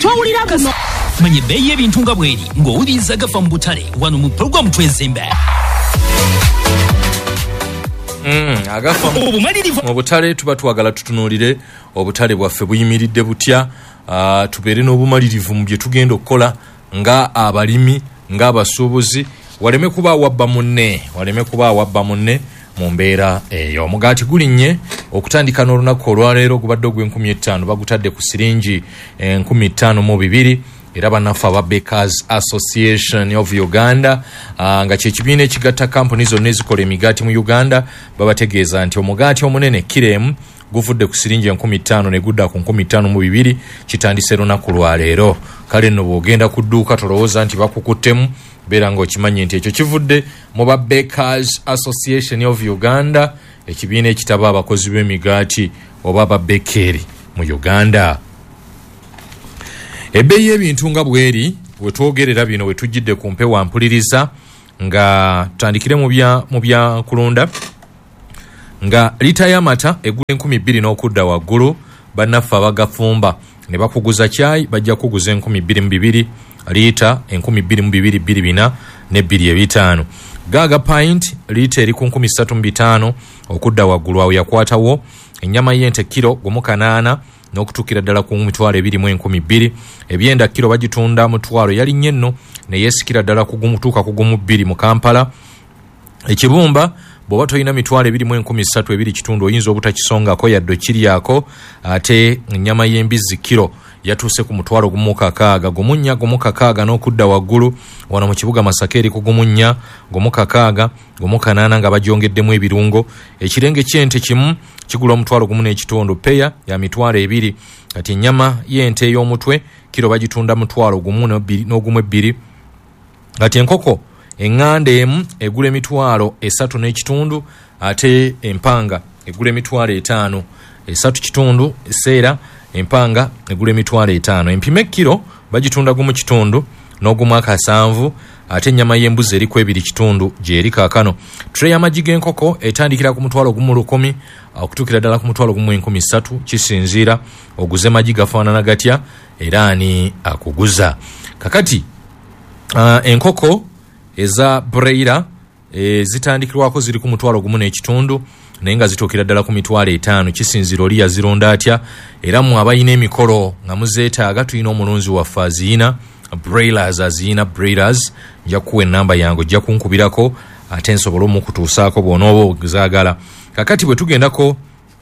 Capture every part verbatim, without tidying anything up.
twawulira buno manye beye ebintu nga bweri ng'owuliriza gafa mu butale wano mu programu Twezimbe. Mm, agafa mu butale tuba twagala tutunuulire obutale bwaffe buyimiridde butya, uh, tubeere n'obumalirivu mu bye tugenda okukola nga abalimi nga abasuubuzi, waleme kuba wabba munne waleme kuba wabba munne mu mbeera eyo. Omugaati gulinnye okutandika n'olunaku olwaleero gubadde ogw'enkumi etaano bagutadde ku siringi enkumi ttaano mu bibiri. Era bannaffe aba Bakers Association of Uganda uh, nga kye kibiina ekigatta kampuni zonna ezikola emigaati mu Uganda babategeeza nti omugaati omunene kiremu guvudde ku siringi enkumi ttaano ne gudda ku nkumi ttaano mu bibiri kitandise lunaku lwaleero. Kale nno bw'ogenda ku dduuka tolowooza nti bakukuttemu, beera ng'okimanyi nti ekyo kivudde mu ba Bakers Association of Uganda, ekibiina ekitaba abakozi b'emigaati oba ba bekeri mu Uganda. Ebbeeyi y'ebintu nga bweri wetwogerera bino wetujjidde ku mpewo mpuliriza nga tutandikire mu bya mu bya kulunda nga lita y'amata egula enkumi bbiri n'okudda waggulu. Bannaffe abagafumba ne bakuguza caayi bajja kuguza enkumi bbiri mu bibiri, lita enkumi bbiri mu bibiri bbiri bina ne bbiri ebitaano. Gaaga pint lita eri ku nkumi ssatu mu bitaano okudda waggulu awo yakwatawo. Ennyama y'ente kiro gumu kanaana n'okutuukira ddala ku mitwalo ebiri mu enkumi bbiri. Ebyenda kiro bagitunda mutwalo yali nnyo nno ne yeesikira ddala kutuuka ku gumu bbiri mu Kampala. Ekibumba bw'oba tolina mitwalo ebiri mu enkumi ssatu ebiri kitundu oyinza obutakisongako yadde kiryako. Ate ennyama y'embizzi kiro yatuuse ku mutwalo gumu kakaaga, gumu nnya gumu kakaaga n'okudda waggulu. Wano mu kibuga Masaka eri ku gumu nnya gumu kakaaga gumu kanaana nga bagyongeddemu ebirungo. Ekirenge ky'ente kimu kigula omutwalo gumu n'ekitundu, peya ya mitwalo ebiri. Kati ennyama y'ente ey'omutwe kiro bagitunda mutwalo gumu n'ogumu ebbiri. Kati enkoko eŋŋanda emu egula emitwalo esatu n'ekitundu, ate empanga egula emitwalo etaano esatu kitundu eseera empanga egula emitwalo etaano. Empime kiro bagitunda gumu kitundu n'ogumu akasanvu, ate ennyama y'embuzi eri ku ebiri kitundu gyeri kaakano. Tray y'amagi g'enkoko etandikira ku mutwalo gumu lukumi okutuukira ddala ku mutwalo gumu enkumi ssatu, kisinziira oguze magi gafaanana gatya era ani akuguza. Kakati uh, enkoko eza broiler e, zitandikirwako ziri ku mutwalo gumu n'ekitundu naye nga zituukira ddala ku mitwalo etaano, kisinziira oli yazironda atya. Era mu abayina emikolo nga muzeetaaga tulina omulunzi waffe aziyina broilers aziyina broilers, nja kuwa ennamba yange ojja kunkubirako ate nsobole omukutuusaako bw'onooba ozaagala. Kakati bwe tugendako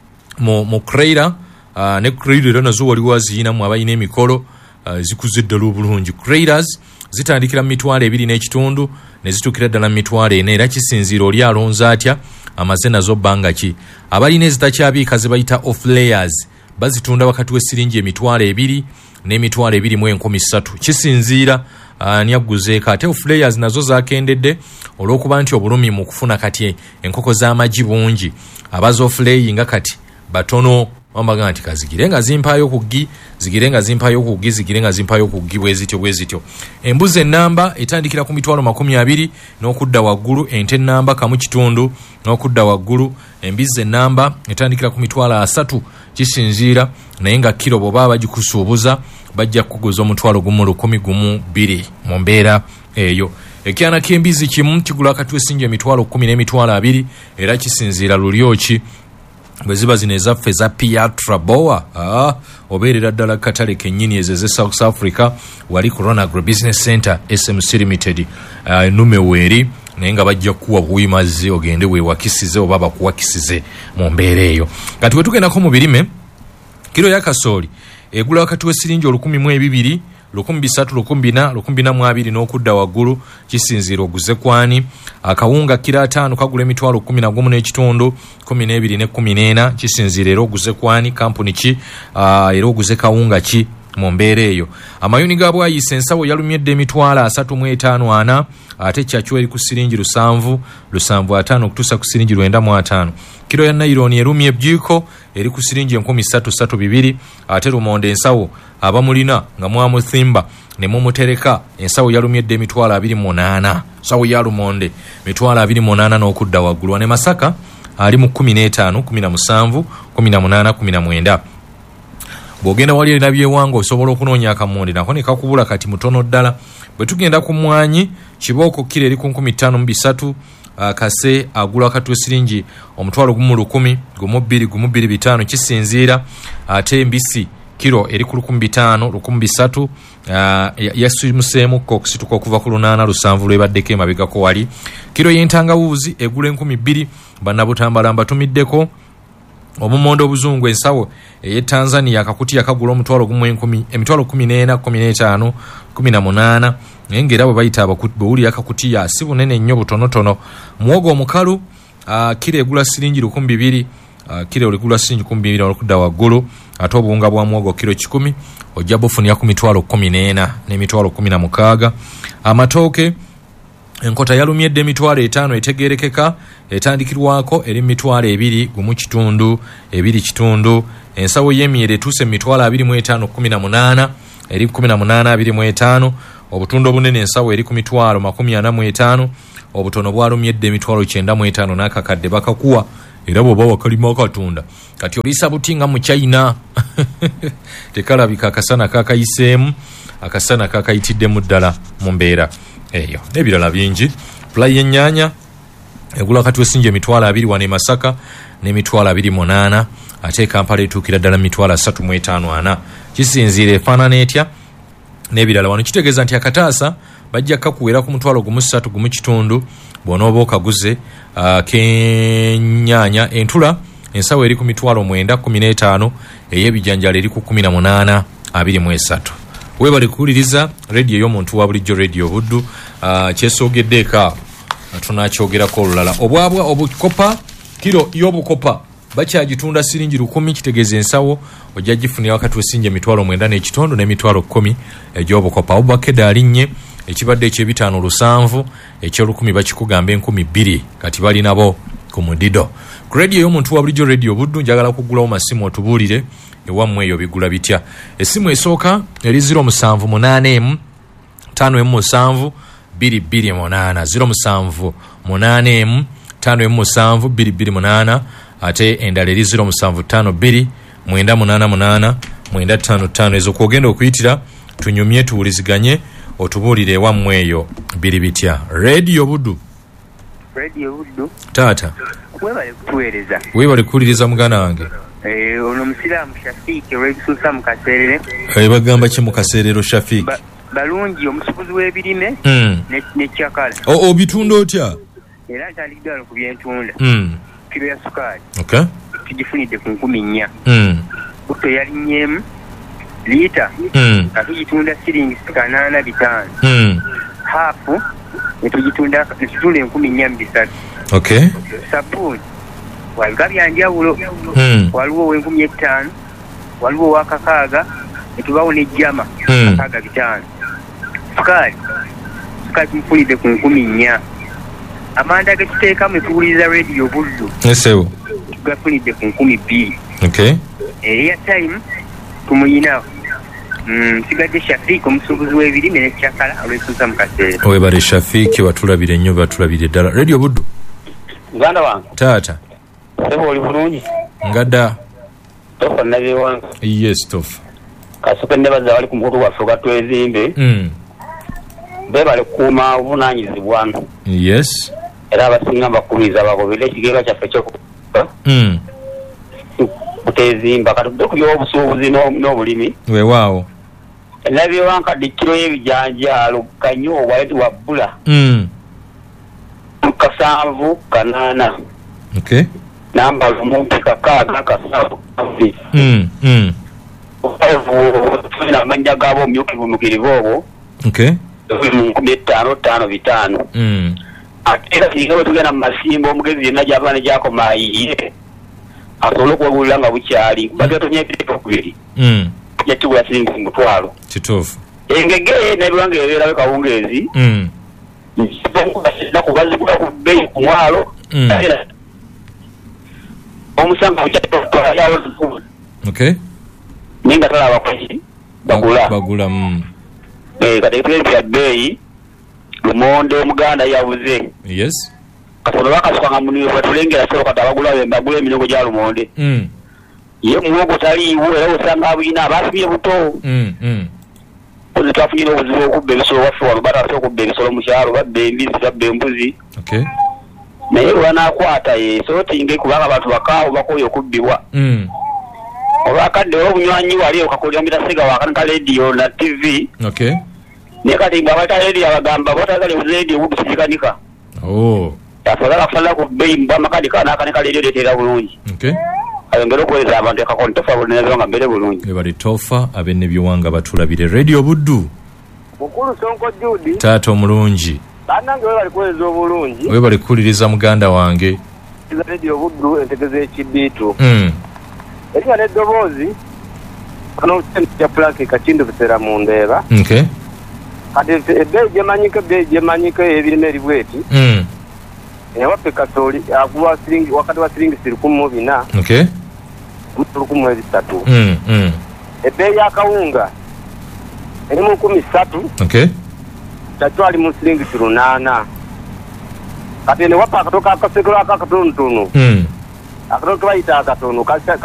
mu, mu Crater uh, ne Crater era nazo waliwo aziyina mu abayina emikolo uh, zikuze ddala obulungi. Craters zitandikira mu mitwalo ebiri n'ekitundu ne zituukira ddala mu mitwalo ena, era kisinziira oli alonza atya amaze nazo bbanga ki. Abalina ezitakyabiika ze bayita off layers bazitunda wakati w'essiringi emitwalo ebiri n'emitwalo ebiri mu enkumi ssatu, kisinziira ani aguzeeko. Ate off layers nazo zakendedde olw'okuba nti obulumi mu kufuna kati enkoko z'amagi bungi. Abaza off laying kati batono wambaga nti kazigire nga zimpaayo ku ggi, zigire nga zimpaayo ku ggi, zigire nga zimpaayo ku ggi, bwe zityo bwe zityo. Embuzi ennamba etandikira ku mitwalo makumi abiri n'okudda waggulu, ente ennamba kamu kitundu n'okudda waggulu, embizi ennamba etandikira ku mitwalo asatu, kisinziira naye nga kiro bw'oba bagikusuubuza bajja kuguza omutwalo gumu lukumi gumu bbiri mu mbeera eyo. Ekyana ky'embizi kimu kigula akati w'essingi emitwalo kkumi n'emitwalo abiri, era kisinziira lulyoki bwe ziba zino ezaffe za Piatra Boa ah, obeerera ddala katale kennyini ezo ze South Africa wali Corona Agro Business Center S M C Limited ennume uh, weeri naye nga bajja kuwa buwimazi ogende weewakisize oba bakuwakisize mu mbeera eyo. Kati bwe tugendako mu birime, kiro ya kasooli egula wakati w'essiringi olukumi mu ebibiri, lukumi bisatu, lukumi bina, lukumi bina mu abiri n'okudda waggulu, kisinziira oguze kwani. Akawunga kiro ataano kagula emitwalo kkumi na gumu n'ekitundu, kkumi n'ebiri ne kkumi n'ena, kisinziira era oguze kwani, kampuni ki, uh, era oguze kawunga ki mu mbeera eyo. Amayuni ga bwayise ensawo yalumyedde emitwalo asatu mu etaano ana, ate kyakyo eri ku siringi lusanvu, lusanvu ataano okutuusa ku siringi lwenda mu ataano. Kiro ya naironi erumye ebjiiko eri ku siringi enkumi ssatu ssatu bibiri, ate lumonde ensawo abamulina nga mwamuthimba ne mumutereka ensawo yalumyedde emitwalo abiri mu munaana, sawo ya lumonde mitwalo abiri mu munaana n'okudda waggulu. Ne Masaka ali mu kkumi n'etaano, kkumi na musanvu, kkumi na munaana, kkumi na mwenda. bw'ogenda wali erina byewanga osobola okunoonya akamonde nako ne kakubula kati mutono ddala. Bwe tugenda ku mmwanyi kibooko kiro eri ku nkumi ttaano mu bisatu, kase agula akatu siringi omutwalo gumu lukumi gumu bbiri gumu bbiri bitaano kisinziira. Ate embisi kiro eri ku lukumi bitaano lukumi bisatu yasimuseemu okusituka okuva ku lunaana lusanvu lwebaddeko emabegako wali. Kiro y'entangawuuzi egula enkumi bbiri bannabutambala mbatumiddeko. Obumondo obuzungu ensawo eye Tanzania akakuti yakagula omutwalo gumu enkumi emitwalo kumi n'ena kumi n'etaano kumi na munaana ngera bwe bayita abakuti bwuli akakuti ya si bunene nnyo butonotono. Muwogo omukalu kiro egula siringi lukumi bibiri kiro ligula siringi kumi bibiri olukudda waggulu. Ate obuwunga bwa muwogo kiro kikumi ojja bufunira ku mitwalo kumi n'ena n'emitwalo kumi na mukaaga. Amatooke enkota yalumyedde emitwalo etaano etegerekeka etandikirwako eri mitwalo ebiri gumu kitundu ebiri kitundu. Ensawo y'emyere etuuse mitwalo abiri mu etaano kumi na munaana eri kumi na munaana abiri mu etaano. Obutundu obunene ensawo eri ku mitwalo makumi ana mu etaano. Obutono bwalumyedde emitwalo kyenda mu etaano n'akakadde bakakuwa era bw'oba wakalima akatunda kati oliisa butinga mu China tekalabika akasana kakayiseemu akasana kakayitiddemu ddala mu mbeera eyo n'ebirala bingi. Pulayi y'ennyaanya egula kati wesinja emitwalo abiri wano e Masaka n'emitwalo abiri munaana ate Kampala etuukira ddala mitwalo asatu mu etaano ana kisinziira efaanana etya n'ebirala wano. Kitegeeza nti akataasa bajja kakuwera ku mutwalo gumu ssatu gumu kitundu bw'onooba okaguze k'ennyaanya. Entula ensawo eri ku mitwalo mwenda kumi n'etaano ey'ebijanjalo eri ku kumi na munaana abiri mu esatu. Weebale kuwuliriza rediyo y'omuntu wa bulijjo rediyo Buddu. Kyesoogedde eka tunakyogerako olulala. Obwabwa obukopa kiro y'obukopa bakyagitunda siringi lukumi kitegeeza ensawo ojja gifunira wakati wesinja emitwalo mwenda n'ekitundu n'emitwalo kkumi egy'obukopa. Obubakede alinnye ekibadde eky'ebitaano lusanvu eky'olukumi bakikugamba enkumi bbiri kati bali nabo ku mudido. Ku rediyo y'omuntu wa bulijjo rediyo Buddu njagala kugulawo masimu otubuulire ewammwe eyo bigula bitya. Essimu esooka eri ziro musanvu munaana emu ttaano emu musanvu bbiri bbiri munaana ziro musanvu munaana emu ttaano emu musanvu bbiri bbiri munaana. Ate endala eri ziro musanvu ttaano bbiri mwenda munaana munaana mwenda ttaano ttaano. Ezo kwogenda okuyitira tunyumye tuwuliziganye otubuulire ewammwe eyo biri bitya. Rediyo Buddu Radio Buddu taata webale kutuweereza weebale kuwuliriza muganda wange. Eh, ono musiraamu Shafiiki olw'ebisuusa mu kaseerere. Eh, bagamba ki mu kaseerero Shafiiki? Ba, balungi omusukuzi w'ebirime mm. ne, ne kyakala. O obitunda otya? Era ntandikidde wano ku byentunda. Mm. Kilo ya sukaali. Okay. Tugifunidde ku nkumi nnya. Mm. Butto yalinnyeemu liita. Mm. Atugitunda siringi kanaana bitaano. Mm. Haafu netugitunda netutunda enkumi nnya mu bisatu. Okay. Sabbuuni waliwo byanjawulo. Mm. Waliwo ow'enkumi ettaano, waliwo ow'akakaaga, ne tubaawo n'ejjama Mm. akaaga bitaano. Sukaali sukaali tumufunidde ku nkumi nnya. Amanda agekiteekamu etuwuliriza rediyo Buddu Esewo tugafunidde ku nkumi bbiri. Okay. Airtime tumuyinawo. Mm, sigadde Shafiiki omusuubuzi w'ebirime n'ekyakala olw'esuusa mu kaseera. Webale Shafiiki watulabire nnyo batulabire ddala. Rediyo Buddu muganda wange taata sebo oli bulungi ngadda tofa nabyewange. yes tofa Kasooka nebaza bali ku mukutu gwaffe gatwezimbe mm. bebale kukuuma obuvunanyizibwa yes era abasinga mbakubiriza bagobere ekigega kyaffe kyokuba mm. kutezimba kati tudde ku by'obusuubuzi n'obulimi weewaawo nabyewankadde kiro y'ebijanjaalo kanyoobwa yetiwa bbula mm. kasanvu kanaana. Okay. Namba lumu kakaaga kasanvu kabiri. Mm. Mm. Tuna amanya gabo omumyukivu mukirivu obwo. Okay. nkumi ttaano ttaano bitaano. Mm. Ate era singa bwe tugenda mu masimba omugezi yenna gy'ava ne gyakoma ayiye asobole okuwagulira nga bukyali kubaga tonyeeteeka okubiri. Mm. Yatugula siringi ku mutwalo. Kituufu. Engege n'ebiwange ebeerayo kawungeezi. Mm. Nakubazibwa ku bbeeyi ku mwalo. Mm. Omusanga bukyali. Okay. Ninga talaba kwaki bagula. Bagula. Mm. Eh, kati twezi ya bbeeyi lumonde omuganda yabuze. Yes. Katono bakasukanga muniwe batulengera sero kati abagula be bagula eminongo gya lumonde. Mm. ye muwogo taliiwo era osanga abuyina abasibye buto mm mm kuzi twafunye obuzibu okubba ebisolo waffe wano batasobola okubba ebisolo mu kyalo babba embizzi babba embuzi okay naye lwanaakwata ye so tinge kubanga abantu bakaawo bakoye okubbibwa mm olwakadde obunywanyi wali okakolera mutasega wakanika lediyo na tv okay naye kati nga abata lediyo abagamba batagale lediyo obusizikanika oh asobola kufanira ku bbeeyi mbwamakadi kanakanika lediyo leteera bulungi okay ayongera okuweza abantu ekakoni tofa bulungi mbere bulungi ebali tofa abenne byowanga batulabire radio buddu mukulu Sonko Judy taata omulungi bannange we bali kuweza obulungi we bali kukuliriza muganda wange radio buddu entegeze ekibiitu mm eriyo n'eddoboozi kano kya plaki kakindu bisera mu ndeeba okay kati ebbeeyi gyemanyika ebbeeyi gyemanyika ebirime eribweti mm ewaffe kasooli aguwa siringi wakati wa siringi sirikumi mu bina okay lukumi ebisatu mm mm ebbeeyi y'akawunga eri mu nkumi ssatu okay kyatwali mu siringi lunaana kati ene wappa akato kakasekero akakatonotono mm akato kebayita akatono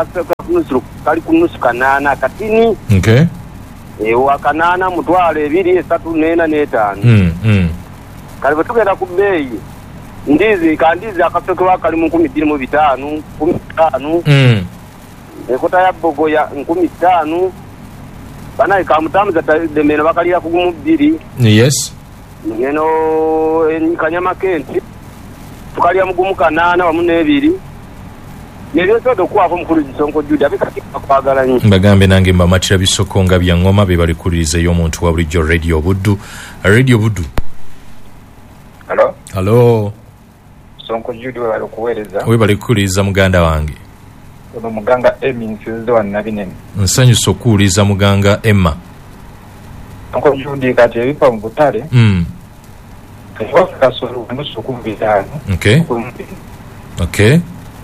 kali ku nusu kanaana katini okay ewa kanaana mutwalo ebiri esatu neena n'etaano mm mm kale bwe tugenda ku bbeeyi ndizi kandizi akasekero akali mu nkumi bbiri mu bitaano nkumi ttaano mm ekota ya bogoya nkumi ttaano banaye kamutamuza demeno bakalira kugumu bbiri yes eno kanyama kenti tukalya mugumu kanaana wamu n'ebiri nebyosoda okuwaako mukulu Sonko Judy abikakakwagalanye mbagambe nange mbamatira bisoko nga bya ngoma be bali kuliriza y'omuntu wa bulijjo radio buddu radio buddu Hello hello Sonko Judy we bali kuweereza we bali kuliriza muganda wange ono muganga Emmy nsizo wa nabinene nsanyusa okuwuliriza muganga Emma Sonko Judy kati ebifa mu butale mm kati kasoro nusu kubitaano okay okay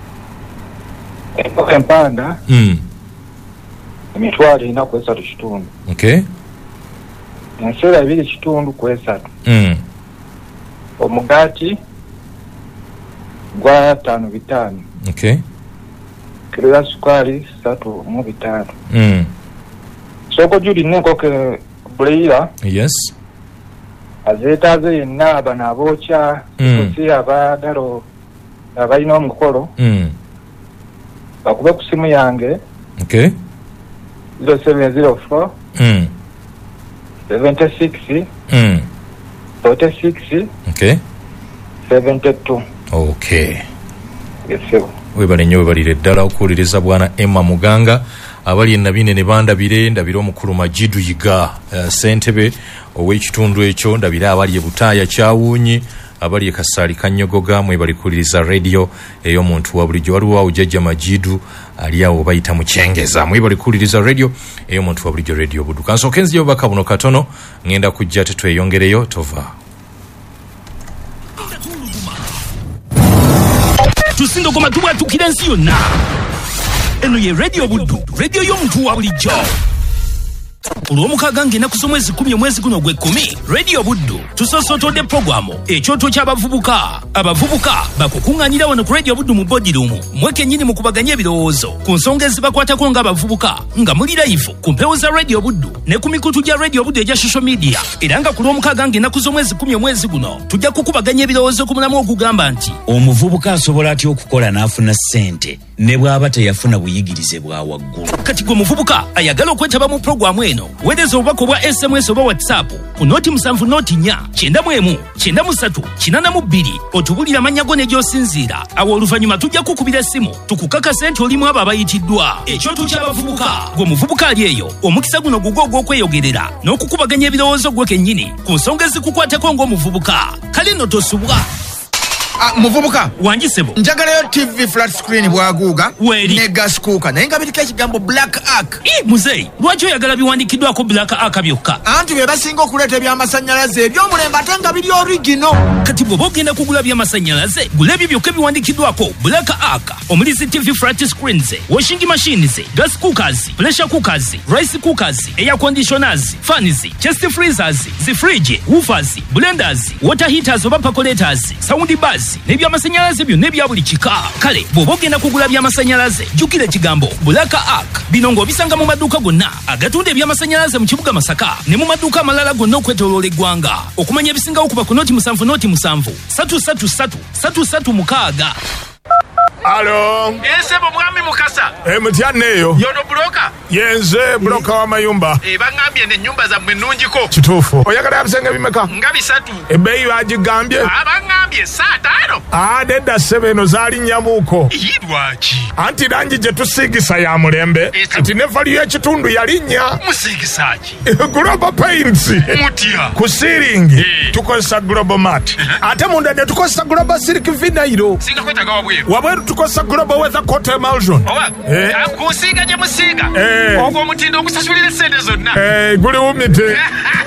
Eko empanda mm emitwalo ina kwesatu kitundu okay ensera ebiri kitundu kwesatu mm omugati gwa tano bitano okay kilo ya sukari satu mu bitano mm Sonko Judy nenkoke buleira yes azetaze yenna abana abokya Mm. kusi abadalo abalina omukolo mm bakube ku simu yange okay zero seven zero four mm seventy-six mm forty-six okay seventy-two okay yesebo webale nnyo webalire ddala okuwuliriza bwana Emma muganga abali enabine ne bandabire ndabire omukulu Majidu Yiga uh, Sentebe ow'ekitundu ekyo ndabire abali ebutaaya kyawunyi abali ekasaali kanyogoga mwe bali kuliriza radio ey'omuntu wa bulijjo waliwo awo jjajja Majidu ali awo bayita mu kyengeza mwe bali kuliriza radio ey'omuntu wa bulijjo radio buddu kansooke nzija obubaka buno katono ngenda kujja tetweyongereyo tova tusinda okoma tubwatukira ensi yonna eno ye radio buddu radio y'omuntu wa bulijjo olw'omukaaga ng'ennaku z'omwezi kumi omwezi guno gwe kkumi radio buddu tusosootodde puroguramu ekyoto ky'abavubuka abavubuka bakukuŋŋaanira wano ku radio buddu mu bodirumu mwe kennyini mu kubaganya ebirowoozo ku nsonga ezibakwatako ng'abavubuka nga muli live ku mpewo za radio buddu ne ku mikutu gya radio buddu egya social media era nga ku lw'omukaaga ng'ennaku z'omwezi kumi omwezi guno tujja kukubaganya ebirowoozo ku mulamu ogugamba nti omuvubuka asobola atya okukola n'afuna ssente ne bw'aba teyafuna buyigirize bwa waggulu kati gwe muvubuka ayagala okwetaba mu puroguramu eno weereza obubaka obwa S M S oba WhatsApp ku nooti musanvu nooti nnya kyenda mu emu kyenda mu ssatu kinaana mu bbiri otubulira amannya go ne gy'osinziira awo oluvannyuma tujja kukubira essimu tukukakase nti olimu abo abayitiddwa ekyoto ky'abavubuka gwe muvubuka ali eyo omukisa guno gugwo ogw'okweyogerera n'okukubaganya ebirowoozo gwe kennyini ku nsonga ezikukwatako ng'omuvubuka kale nno tosubwa Ah, muvubuka wanjisebo njagalayo T V flat screen bwaguuga Weri. ne gas cooker naye nga biriko ekigambo black arc Eh, muzeyi lwaki oyagala biwandikiddwako black arc byokka anti be basinga okuleeta ebyamasanyalaze ebyomulembe ate nga biri origino kati bw'oba ogenda kugula by'amasannyalaze gula ebyo byokka ebiwandikiddwako black arc omuli zi T V flat screens washing machines gas cookers pressure cookers rice cookers air conditioners fans chest freezers zi fridge woofers blenders water heaters oba percolators sound bars gesi n'ebyamasanyalaze byonna ebya buli kika. Kale bw'oba ogenda kugula byamasanyalaze jjukira ekigambo Black Arc. Bino ng'obisanga mu maduuka gonna agatunda ebyamasanyalaze mu kibuga Masaka ne mu maduuka amalala gonna okwetooloola eggwanga. Okumanya ebisingawo kuba ku noti musanvu noti musanvu satu satu satu satu satu mukaaga. Alo. Esebo mwami Mukasa. E mutyanne eyo. Yono broka. Yenze broka wa mayumba. E bangambye ne nyumba za mwenunjiko. Kituufu. Oyagala abisenge bimeka? Nga bisatu. Ebbeeyi bagigambye? Abangambye saa taano. Ah, nedda ssebo eno zaali nnyamuuko. Yidwaki. Anti langi gye tusiigisa ya mulembe. Kati ne value y'ekitundu yalinnya. Musiigisaaki. Global Paints. Mutya. Ku ceiling tukozesa Global Mat. Ate munda ne tukozesa Global Silk Vinyl. Singa kwetaga wabweru. Wabweru tukozesa Global Weather Coat Emulsion. Owa. Eh. Akusiiga gye musiiga. Eh. Ogwo omutindo okusasulira sente zonna. Eh, guli wumite.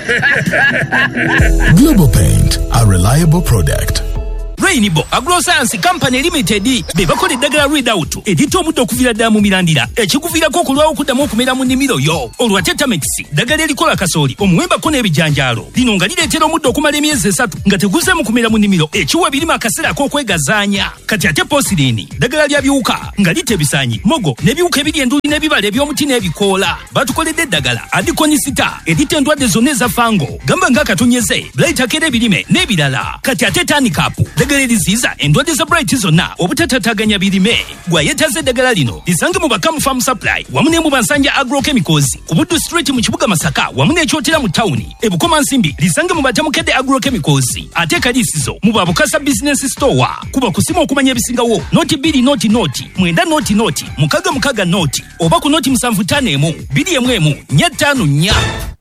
Global Paint, a reliable product. Rainbow Agroscience Company Limited be bakola eddagala Readout editta omuddo okuviira ddala mu mirandira ekikuviirako okulwawo okuddamu okumera mu nnimiro yo. Olwa Tetamix ddagala erikola kasooli omuwembako n'ebijanjaalo lino nga lireetera omuddo okumala emyezi esatu nga teguzeemu kumera mu nnimiro ekiwa ebirime akaseera ak'okwegazaanya. Kati ate Posirini ddagala lya biwuka nga litta ebisaanyi mogo n'ebiwuka ebiri enduuli n'ebibala eby'omuti n'ebikoola. Batukoledde eddagala Adikonisita editta endwadde zonna eza fango gamba ng'akatonyeze blayitakeera ebirime n'ebirala. Kati ate Tanikapu eddagala eriziyiza endwadde za bright zonna obutatataaganya birime. Gwayetaze eddagala lino lisange mu Bakamu Farm Supply wamu ne mu Bansanja Agrochemicals ku Buddu Street mu kibuga Masaka wamu n'ekyotera mu tawuni. E Bukoma Nsimbi lisange mu Batamukedde Agrochemicals ate Kaliisizo mu Babukasa Business Store. Kuba kusima okumanya ebisingawo noti bbiri noti noti mwenda noti noti mukaga mukaga noti oba ku noti musanvu ttaano emu bbiri emu emu nnya ttaano nnya.